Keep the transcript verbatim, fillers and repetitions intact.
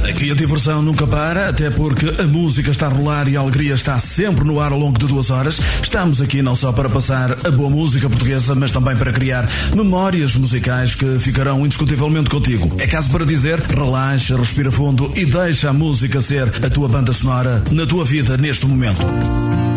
Aqui a diversão nunca para, até porque a música está a rolar e a alegria está sempre no ar ao longo de duas horas. Estamos aqui não só para passar a boa música portuguesa, mas também para criar memórias musicais que ficarão indiscutivelmente contigo. É caso para dizer, relaxa, respira fundo e deixa a música ser a tua banda sonora na tua vida neste momento.